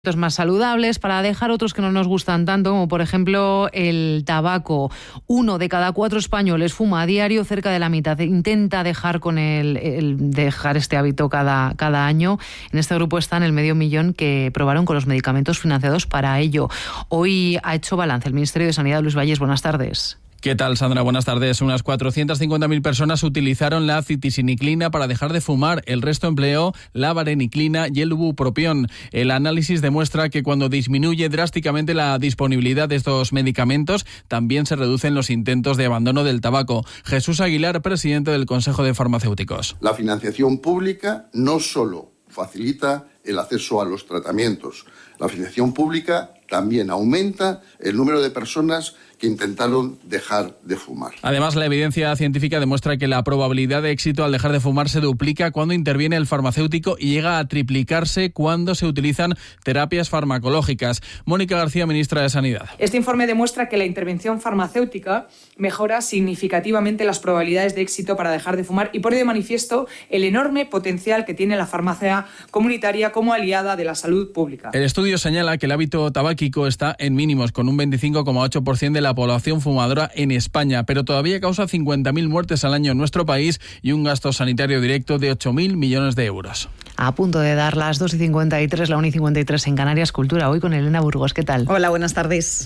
más saludables, para dejar otros que no nos gustan tanto, como por ejemplo el tabaco. 1 de cada 4 españoles fuma a diario, cerca de la mitad intenta dejar dejar este hábito cada año. En este grupo están el 500.000 que probaron con los medicamentos financiados para ello. Hoy ha hecho balance el Ministerio de Sanidad. Luis Valles, buenas tardes. ¿Qué tal, Sandra? Buenas tardes. Unas 450.000 personas utilizaron la citisiniclina para dejar de fumar. El resto empleó la vareniclina y el bupropión. El análisis demuestra que cuando disminuye drásticamente la disponibilidad de estos medicamentos, también se reducen los intentos de abandono del tabaco. Jesús Aguilar, presidente del Consejo de Farmacéuticos. La financiación pública no solo facilita el acceso a los tratamientos, la financiación pública también aumenta el número de personas que intentaron dejar de fumar. Además, la evidencia científica demuestra que la probabilidad de éxito al dejar de fumar se duplica cuando interviene el farmacéutico y llega a triplicarse cuando se utilizan terapias farmacológicas. Mónica García, ministra de Sanidad. Este informe demuestra que la intervención farmacéutica mejora significativamente las probabilidades de éxito para dejar de fumar y pone de manifiesto el enorme potencial que tiene la farmacia comunitaria como aliada de la salud pública. El estudio señala que el hábito tabáquico está en mínimos, con un 25,8% de la población fumadora en España, pero todavía causa 50.000 muertes al año en nuestro país y un gasto sanitario directo de 8.000 millones de euros. A punto de dar las 2:53, la 1:53 en Canarias. Cultura, hoy con Elena Burgos. ¿Qué tal? Hola, buenas tardes.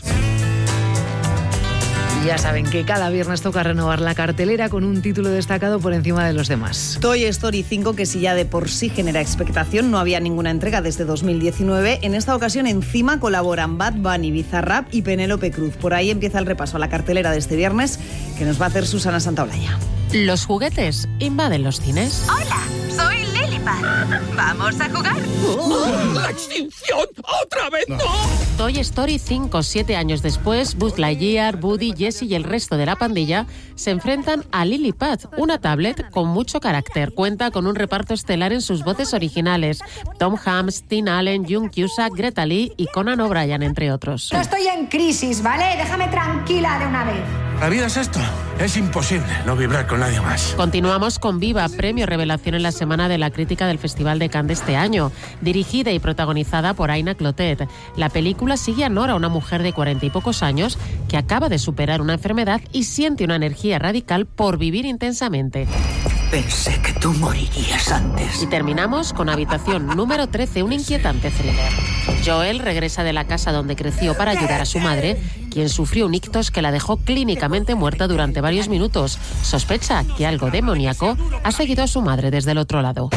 Ya saben que cada viernes toca renovar la cartelera con un título destacado por encima de los demás. Toy Story 5, que si ya de por sí genera expectación, no había ninguna entrega desde 2019. En esta ocasión encima colaboran Bad Bunny, Bizarrap y Penélope Cruz. Por ahí empieza el repaso a la cartelera de este viernes que nos va a hacer Susana Santaolalla. Los juguetes invaden los cines. Hola, soy Lilipad. ¿Vamos a jugar? ¡La extinción! ¡Otra vez no! Toy Story 5, 7 años después, Buzz Lightyear, Woody, Jessie y el resto de la pandilla se enfrentan a Lilipad, una tablet con mucho carácter. Cuenta con un reparto estelar en sus voces originales: Tom Hanks, Tim Allen, Jung Cusack, Greta Lee y Conan O'Brien, entre otros. No estoy en crisis, ¿vale? Déjame tranquila de una vez. La vida es esto. Es imposible no vibrar con nadie más. Continuamos con Viva, premio revelación en la Semana de la Crítica del Festival de Cannes de este año, dirigida y protagonizada por Aina Clotet. La película sigue a Nora, una mujer de 40 y pocos años que acaba de superar una enfermedad y siente una energía radical por vivir intensamente. Pensé que tú morirías antes. Y terminamos con Habitación número 13, un inquietante thriller. Joel regresa de la casa donde creció para ayudar a su madre, quien sufrió un ictus que la dejó clínicamente muerta durante varios minutos. Sospecha que algo demoníaco ha seguido a su madre desde el otro lado.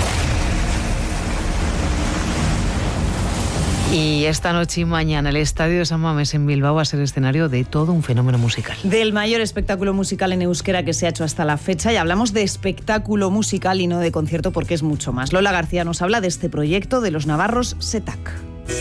Y esta noche y mañana el Estadio de San Mamés en Bilbao va a ser escenario de todo un fenómeno musical. Del mayor espectáculo musical en euskera que se ha hecho hasta la fecha, y hablamos de espectáculo musical y no de concierto porque es mucho más. Lola García nos habla de este proyecto de los navarros Setac.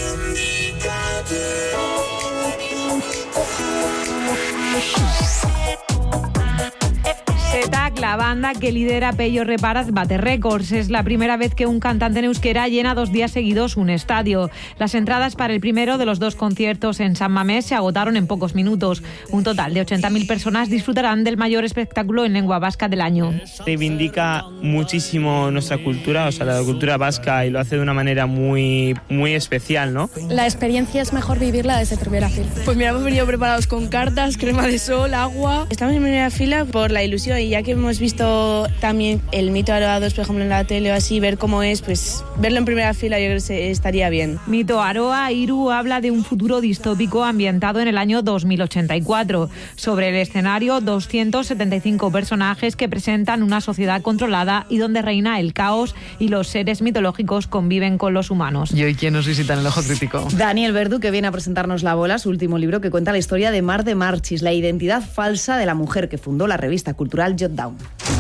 Setac, la banda que lidera Pello Reparaz, bate récords. Es la primera vez que un cantante en euskera llena 2 días seguidos un estadio. Las entradas para el primero de los 2 conciertos en San Mamés se agotaron en pocos minutos. Un total de 80.000 personas disfrutarán del mayor espectáculo en lengua vasca del año. Reivindica muchísimo nuestra cultura, o sea, la cultura vasca, y lo hace de una manera muy, muy especial, ¿no? La experiencia es mejor vivirla desde primera fila. Pues mira, hemos venido preparados con cartas, crema de sol, agua. Estamos en primera fila por la ilusión, y ya que hemos visto también el Mito Aroa 2, por ejemplo, en la tele o así, ver cómo es, pues verlo en primera fila yo creo que estaría bien. Mito Aroa, Iru habla de un futuro distópico ambientado en el año 2084. Sobre el escenario, 275 personajes que presentan una sociedad controlada y donde reina el caos y los seres mitológicos conviven con los humanos. ¿Y hoy quién nos visita en el Ojo Crítico? Daniel Verdu, que viene a presentarnos La Bola, su último libro que cuenta la historia de Mar de Marchis, la identidad falsa de la mujer que fundó la revista cultural Jotdown.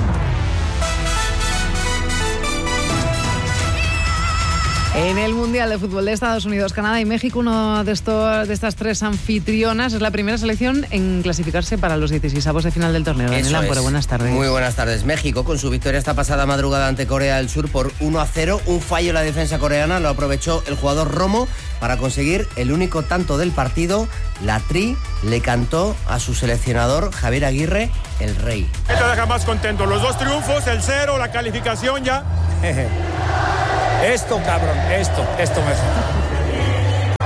En el Mundial de Fútbol de Estados Unidos, Canadá y México, uno de estas 3 anfitrionas es la primera selección en clasificarse para los 16avos de final del torneo. Daniel Ámpora, buenas tardes. Muy buenas tardes. México, con su victoria esta pasada madrugada ante Corea del Sur por 1-0, un fallo en la defensa coreana, lo aprovechó el jugador Romo para conseguir el único tanto del partido. La Tri le cantó a su seleccionador Javier Aguirre el rey. ¿Qué te deja más contento? Los 2 triunfos, el 0, la calificación ya. Esto, cabrón, esto mejor.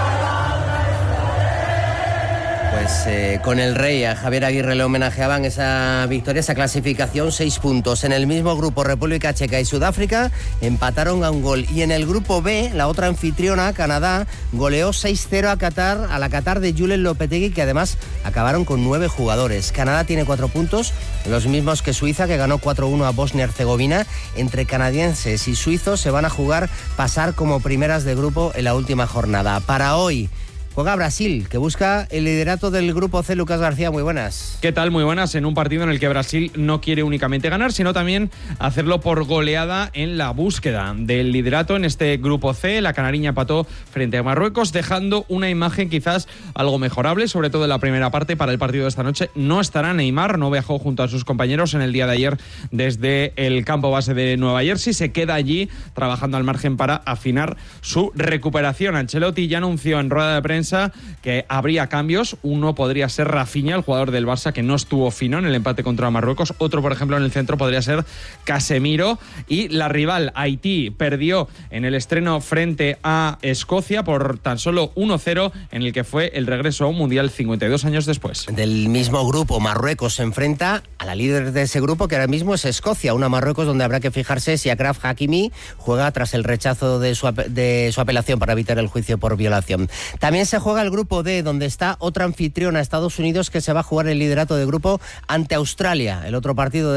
Pues con el Rey, a Javier Aguirre le homenajeaban esa victoria, esa clasificación, 6 puntos. En el mismo grupo, República Checa y Sudáfrica empataron a un gol. Y en el grupo B, la otra anfitriona, Canadá, goleó 6-0 a la Qatar de Julen Lopetegui, que además acabaron con 9 jugadores. Canadá tiene 4 puntos, los mismos que Suiza, que ganó 4-1 a Bosnia-Herzegovina. Entre canadienses y suizos se van a jugar pasar como primeras de grupo en la última jornada. Para hoy juega Brasil, que busca el liderato del Grupo C. Lucas García, muy buenas. ¿Qué tal? Muy buenas. En un partido en el que Brasil no quiere únicamente ganar, sino también hacerlo por goleada en la búsqueda del liderato en este Grupo C. La canariña empató frente a Marruecos, dejando una imagen quizás algo mejorable, sobre todo en la primera parte. Para el partido de esta noche no estará Neymar, no viajó junto a sus compañeros en el día de ayer desde el campo base de Nueva Jersey. Se queda allí trabajando al margen para afinar su recuperación. Ancelotti ya anunció en rueda de prensa que habría cambios. Uno podría ser Rafinha, el jugador del Barça, que no estuvo fino en el empate contra Marruecos. Otro, por ejemplo, en el centro podría ser Casemiro. Y la rival, Haití, perdió en el estreno frente a Escocia por tan solo 1-0, en el que fue el regreso a un mundial 52 años después. Del mismo grupo, Marruecos se enfrenta a la líder de ese grupo, que ahora mismo es Escocia. Una Marruecos donde habrá que fijarse si Achraf Hakimi juega tras el rechazo de su apelación para evitar el juicio por violación. También se juega el grupo D, donde está otra anfitriona, Estados Unidos, que se va a jugar el liderato de grupo ante Australia. El otro partido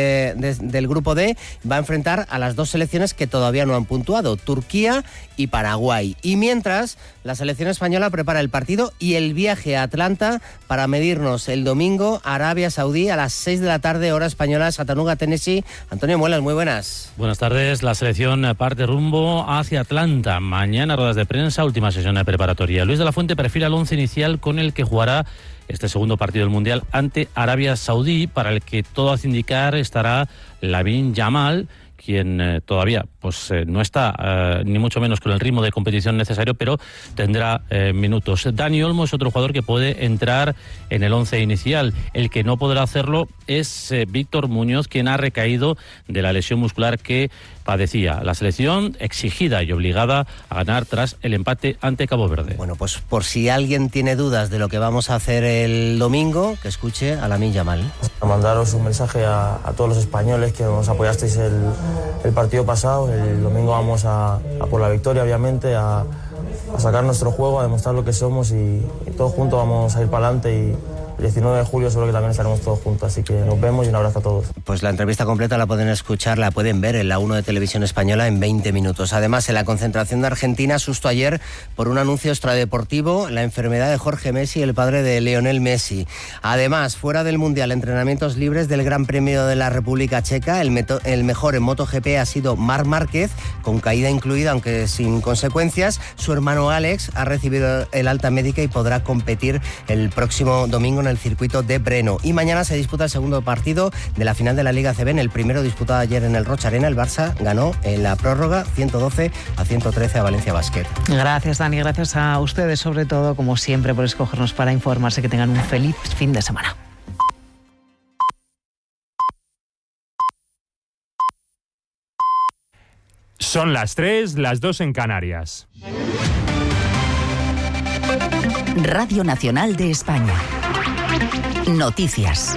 del grupo D va a enfrentar a las dos selecciones que todavía no han puntuado, Turquía y Paraguay. Y mientras, la selección española prepara el partido y el viaje a Atlanta para medirnos el domingo a Arabia Saudí a las 6 de la tarde, hora española, Chattanooga, Tennessee. Antonio Muelas, muy buenas. Buenas tardes. La selección parte rumbo hacia Atlanta. Mañana ruedas de prensa, última sesión de preparatoria. Luis de la Fuente perfila el 11 inicial con el que jugará este segundo partido del Mundial ante Arabia Saudí, para el que todo hace indicar estará Lamine Yamal, quien todavía no está ni mucho menos con el ritmo de competición necesario, pero tendrá minutos. Dani Olmo es otro jugador que puede entrar en el 11 inicial. El que no podrá hacerlo es Víctor Muñoz, quien ha recaído de la lesión muscular que padecía. La selección exigida y obligada a ganar tras el empate ante Cabo Verde. Bueno, pues por si alguien tiene dudas de lo que vamos a hacer el domingo, que escuche a Lamine Yamal. A mandaros un mensaje a todos los españoles que nos apoyasteis el partido pasado. El domingo vamos a por la victoria, obviamente, a sacar nuestro juego, a demostrar lo que somos y todos juntos vamos a ir para adelante. Y el 19 de julio seguro que también estaremos todos juntos, así que nos vemos y un abrazo a todos. Pues la entrevista completa la pueden escuchar, la pueden ver en la 1 de Televisión Española en 20 minutos. Además, en la concentración de Argentina, susto ayer por un anuncio extradeportivo, la enfermedad de Jorge Messi, el padre de Lionel Messi. Además, fuera del Mundial, entrenamientos libres del Gran Premio de la República Checa. El mejor en MotoGP ha sido Marc Márquez, con caída incluida, aunque sin consecuencias. Su hermano Alex ha recibido el alta médica y podrá competir el próximo domingo en el circuito de Breno. Y mañana se disputa el segundo partido de la final de la Liga ACB. En el primero, disputado ayer en el Rocha Arena, el Barça ganó en la prórroga 112-113 a Valencia Basket. Gracias, Dani. Gracias a ustedes, sobre todo, como siempre, por escogernos para informarse. Que tengan un feliz fin de semana. Son las 3, las 2 en Canarias. Radio Nacional de España. Noticias.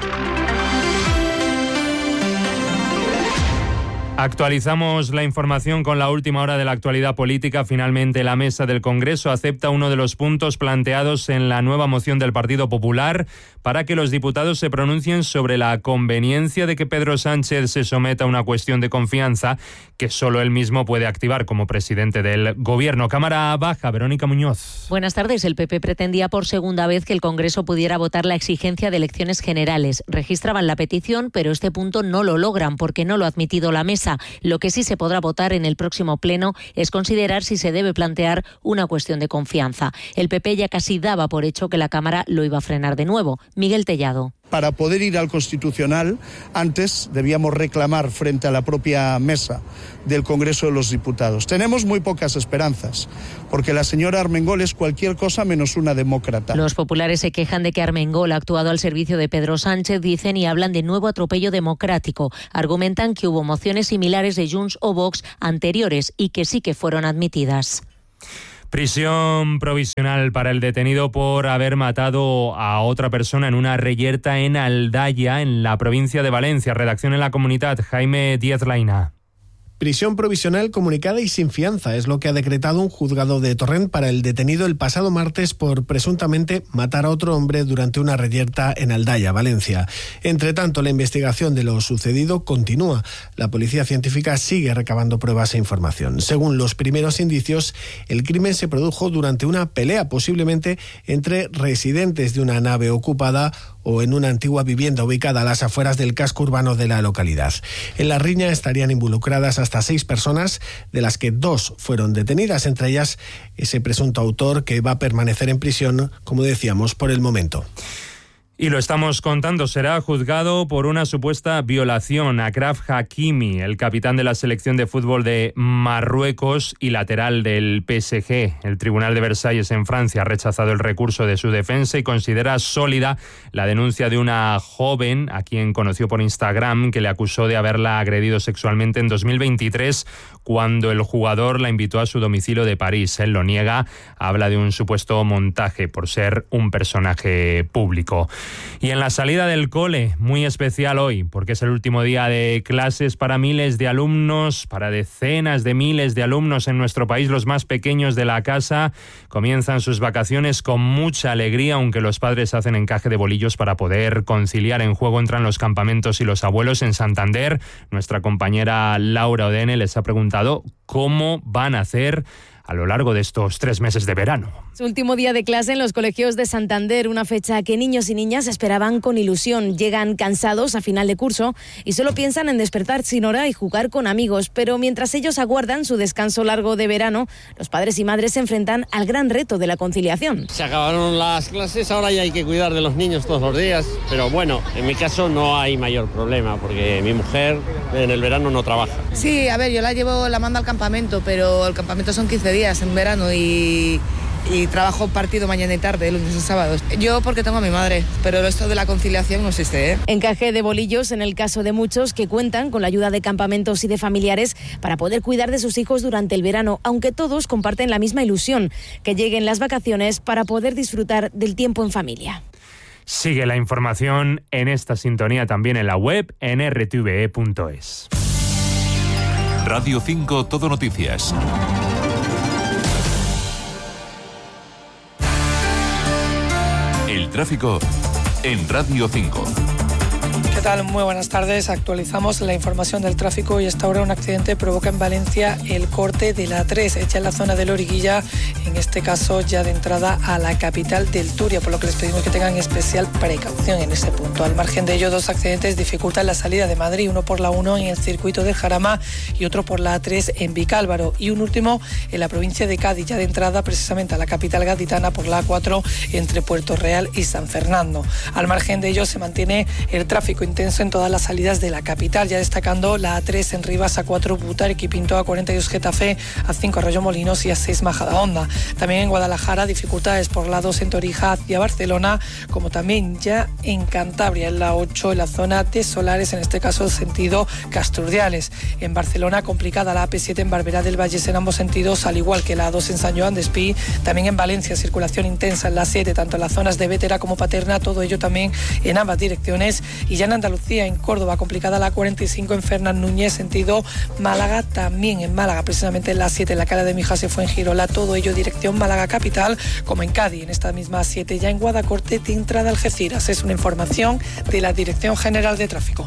Actualizamos la información con la última hora de la actualidad política. Finalmente, la mesa del Congreso acepta uno de los puntos planteados en la nueva moción del Partido Popular para que los diputados se pronuncien sobre la conveniencia de que Pedro Sánchez se someta a una cuestión de confianza que solo él mismo puede activar como presidente del Gobierno. Cámara Baja, Verónica Muñoz. Buenas tardes. El PP pretendía por segunda vez que el Congreso pudiera votar la exigencia de elecciones generales. Registraban la petición, pero este punto no lo logran porque no lo ha admitido la mesa. Lo que sí se podrá votar en el próximo pleno es considerar si se debe plantear una cuestión de confianza. El PP ya casi daba por hecho que la Cámara lo iba a frenar de nuevo. Miguel Tellado. Para poder ir al Constitucional, antes debíamos reclamar frente a la propia mesa del Congreso de los Diputados. Tenemos muy pocas esperanzas, porque la señora Armengol es cualquier cosa menos una demócrata. Los populares se quejan de que Armengol ha actuado al servicio de Pedro Sánchez, dicen, y hablan de nuevo atropello democrático. Argumentan que hubo mociones similares de Junts o Vox anteriores y que sí que fueron admitidas. Prisión provisional para el detenido por haber matado a otra persona en una reyerta en Aldaya, en la provincia de Valencia. Redacción en La Comunidad, Jaime Díaz Laina. Prisión provisional comunicada y sin fianza es lo que ha decretado un juzgado de Torrent para el detenido el pasado martes por presuntamente matar a otro hombre durante una reyerta en Aldaya, Valencia. Entre tanto, la investigación de lo sucedido continúa. La policía científica sigue recabando pruebas e información. Según los primeros indicios, el crimen se produjo durante una pelea, posiblemente entre residentes de una nave ocupada o en una antigua vivienda ubicada a las afueras del casco urbano de la localidad. En la riña estarían involucradas hasta 6 personas, de las que 2 fueron detenidas, entre ellas ese presunto autor que va a permanecer en prisión, como decíamos, por el momento. Y lo estamos contando, será juzgado por una supuesta violación. Achraf Hakimi, el capitán de la selección de fútbol de Marruecos y lateral del PSG. El Tribunal de Versalles en Francia ha rechazado el recurso de su defensa y considera sólida la denuncia de una joven a quien conoció por Instagram, que le acusó de haberla agredido sexualmente en 2023 cuando el jugador la invitó a su domicilio de París. Él lo niega, habla de un supuesto montaje por ser un personaje público. Y en la salida del cole, muy especial hoy, porque es el último día de clases para miles de alumnos, para decenas de miles de alumnos en nuestro país, los más pequeños de la casa, comienzan sus vacaciones con mucha alegría, aunque los padres hacen encaje de bolillos para poder conciliar. En juego entran los campamentos y los abuelos. En Santander, nuestra compañera Laura Odene les ha preguntado cómo van a hacer a lo largo de estos 3 meses de verano. Su último día de clase en los colegios de Santander, una fecha que niños y niñas esperaban con ilusión. Llegan cansados a final de curso y solo piensan en despertar sin hora y jugar con amigos. Pero mientras ellos aguardan su descanso largo de verano, los padres y madres se enfrentan al gran reto de la conciliación. Se acabaron las clases, ahora ya hay que cuidar de los niños todos los días. Pero bueno, en mi caso no hay mayor problema porque mi mujer en el verano no trabaja. Sí, a ver, yo la mando al campamento, pero el campamento son 15 días en verano y trabajo partido mañana y tarde, lunes y sábados. Yo porque tengo a mi madre, pero esto de la conciliación no existe, ¿eh? Encaje de bolillos en el caso de muchos que cuentan con la ayuda de campamentos y de familiares para poder cuidar de sus hijos durante el verano, aunque todos comparten la misma ilusión, que lleguen las vacaciones para poder disfrutar del tiempo en familia. Sigue la información en esta sintonía también en la web en rtve.es. Radio 5 Todo Noticias. El tráfico en Radio 5. ¿Qué tal? Muy buenas tardes. Actualizamos la información del tráfico y hasta ahora un accidente provoca en Valencia el corte de la A3, hecha en la zona de Loriguilla, en este caso ya de entrada a la capital del Turia, por lo que les pedimos que tengan especial precaución en ese punto. Al margen de ello, 2 accidentes dificultan la salida de Madrid, uno por la 1 en el circuito del Jarama y otro por la A3 en Vicálvaro, y un último en la provincia de Cádiz, ya de entrada precisamente a la capital gaditana por la A4 entre Puerto Real y San Fernando. Al margen de ello, se mantiene el tráfico intenso en todas las salidas de la capital, ya destacando la A3 en Rivas, A4 Butarque y Pinto, A42 Getafe, A5 Arroyo-Molinos y A6 Majadahonda. También en Guadalajara dificultades por la 2 en Torija hacia Barcelona, como también ya en Cantabria, en la 8 en la zona de Solares, en este caso sentido Casturdiales. En Barcelona complicada la AP7 en Barberá del Vallès en ambos sentidos, al igual que la A2 en San Joan d'Espí. También en Valencia circulación intensa en la 7, tanto en las zonas de Bétera como Paterna, todo ello también en ambas direcciones. Y ya en Andalucía, en Córdoba, complicada la 45 en Fernán Núñez, sentido Málaga, también en Málaga, precisamente en la 7, en la Cala de Mijas y Fuengirola, todo ello dirección Málaga capital, como en Cádiz, en esta misma 7, ya en Guadacorte de entrada Algeciras. Es una información de la Dirección General de Tráfico.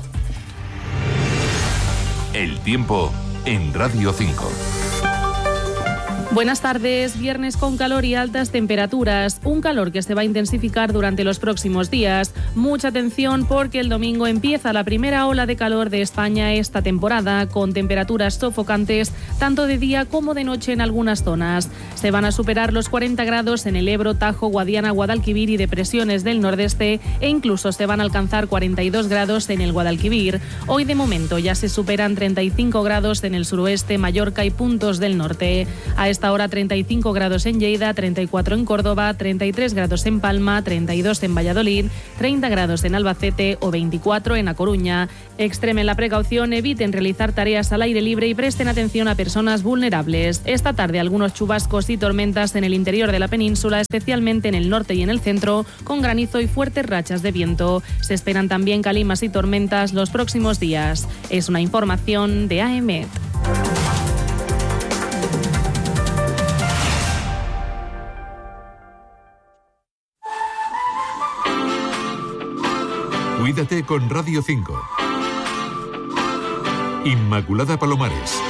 El tiempo en Radio 5. Buenas tardes, viernes con calor y altas temperaturas, un calor que se va a intensificar durante los próximos días. Mucha atención porque el domingo empieza la primera ola de calor de España esta temporada, con temperaturas sofocantes tanto de día como de noche en algunas zonas. Se van a superar los 40 grados en el Ebro, Tajo, Guadiana, Guadalquivir y depresiones del nordeste, e incluso se van a alcanzar 42 grados en el Guadalquivir. Hoy de momento ya se superan 35 grados en el suroeste, Mallorca y puntos del norte. A esta esta hora 35 grados en Lleida, 34 en Córdoba, 33 grados en Palma, 32 en Valladolid, 30 grados en Albacete o 24 en A Coruña. Extremen la precaución, eviten realizar tareas al aire libre y presten atención a personas vulnerables. Esta tarde algunos chubascos y tormentas en el interior de la península, especialmente en el norte y en el centro, con granizo y fuertes rachas de viento. Se esperan también calimas y tormentas los próximos días. Es una información de AEMET. Cuídate con Radio 5. Inmaculada Palomares.